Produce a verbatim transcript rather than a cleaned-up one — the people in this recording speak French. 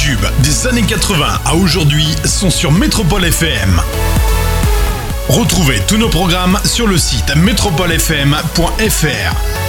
tubes des années quatre-vingts à aujourd'hui sont sur Métropole F M. Retrouvez tous nos programmes sur le site métropole f m point f r.